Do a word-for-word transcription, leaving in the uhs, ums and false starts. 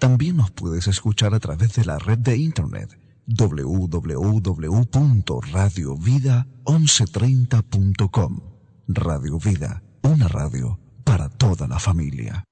También nos puedes escuchar a través de la red de internet doble u doble u doble u punto radio vida once treinta punto com. Radio Vida, una radio para toda la familia.